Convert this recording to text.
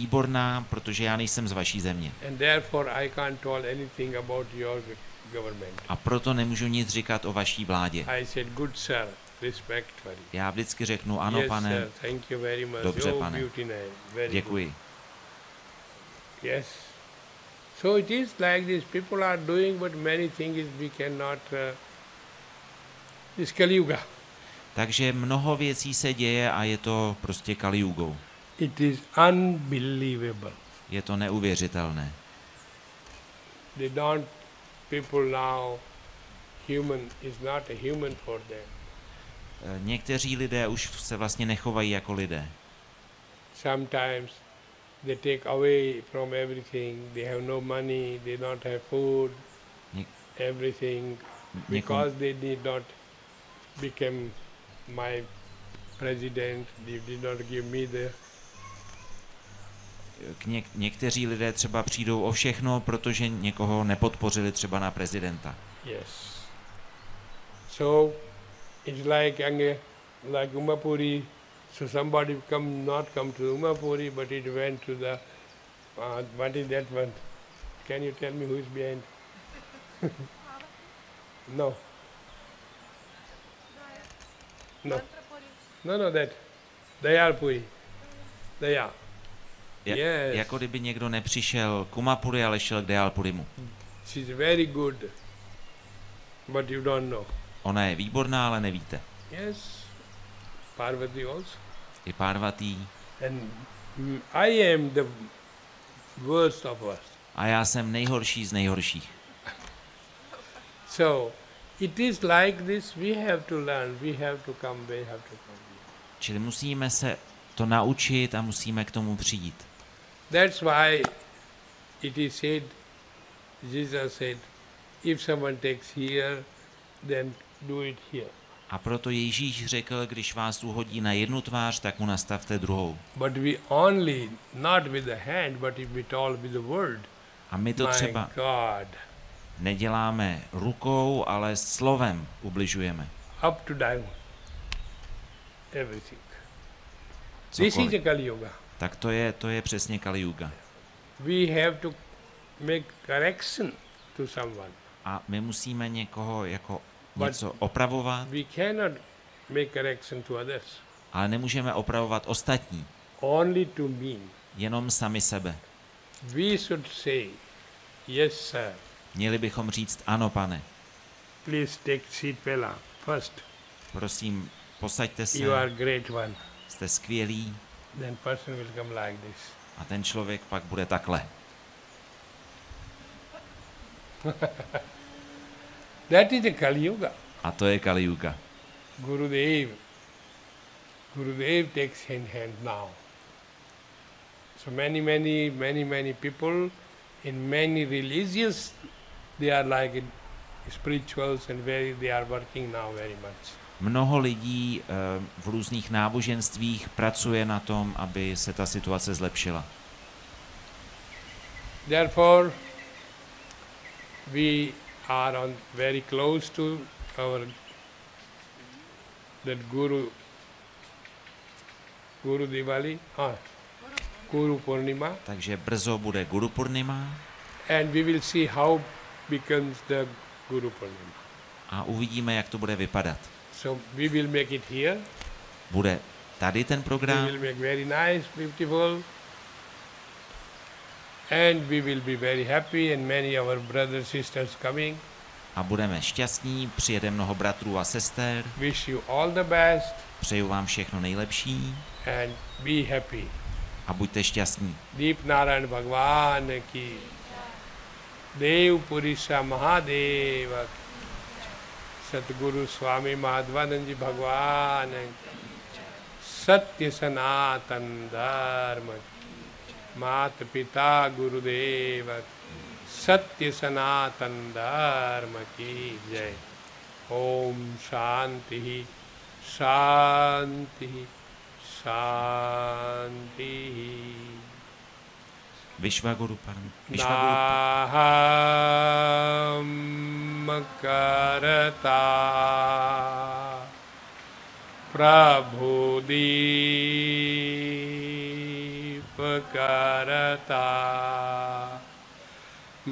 výborná, protože já nejsem z vaší země. And therefore I can't tell anything about your government. A proto nemůžu nic říkat o vaší vládě. I said, good sir, respectfully. Já vždycky řeknu, ano, Yes, pane, sir, thank you very much. Dobře, Oh, pane. beauty name. Very děkuji. good. Yes. So it is like this. People are doing, but many things we cannot. This Kali Yuga. Takže mnoho věcí se děje a je to prostě Kali Jugou. It is unbelievable. Je to neuvěřitelné. They don't. People now, human is not a human for them. Někteří lidé už se vlastně nechovají jako lidé. Sometimes they take away from everything. They have no money. They don't have food. Everything because they did not become my president. They did not give me the. Někteří lidé třeba přijdou o všechno, protože někoho nepodpořili třeba na prezidenta. Yes. So it's like Umapuri. So somebody not come to Umapuri, but it went to the. What is that one? Can you tell me who is behind? No. No. No, that. Dayalpuri. Daya. Yes. Jako kdyby někdo nepřišel k Umapuri, ale šel k Dayalpurimu. She's very good, but you don't know. Ona je výborná, ale nevíte. Yes. Parvati also. I Parvati. And I am the worst of us. A já jsem nejhorší z nejhorších. So, it is like this, we have to learn, we have to come. Čili musíme se to naučit a musíme k tomu přijít. That's why it is said, Jesus said, if someone takes here, then do it here. A proto Ježíš řekl, když vás uhodí na jednu tvář, tak mu nastavte druhou. But we only, not with the hand, but we told with the word. A my to třeba neděláme rukou, ale slovem ubližujeme. Up to down. Everything. This is a Kali Yuga. Tak to je přesně Kali Yuga. We have to make correction to someone. A my musíme někoho jako něco opravovat. We cannot make correction to others. Ale nemůžeme opravovat ostatní. Only to me. Jenom sami sebe. We should say, yes, sir. Měli bychom říct, ano, pane. Please take seat Pela first. Prosím, posaďte se. You are great one. Jste skvělý. Then person will come like this. A ten člověk pak bude takhle. That is the Kali Yuga. A to je Kali Yuga. Gurudev takes in hand now. So many people in many religions, they are like spirituals and they are working now very much. Mnoho lidí v různých náboženstvích pracuje na tom, aby se ta situace zlepšila. Therefore, we are very close to our that Guru Diwali, Guru Purnima. Takže brzo bude Guru Purnima. And we will see how becomes the Guru Purnima. A uvidíme, jak to bude vypadat. So we will make it here. Bude tady ten program. We will make very nice, beautiful. And we will be very happy and many our brothers sisters coming. A budeme šťastní, přijede mnoho bratrů a sester. Wish you all the best. Přeju vám všechno nejlepší. And be happy. A buďte šťastní. Deep Narayan Bhagwan ki Dev Purisa Mahadeva Satguru Swami Madhvananji Bhagwan Satya Sanatan Dharma Mat Pita Gurudeva Satya Sanatan Dharma ki Jai. Om Shanti Shanti Shanti. Vishvaguru Param. Naham karata Prabhudeep karta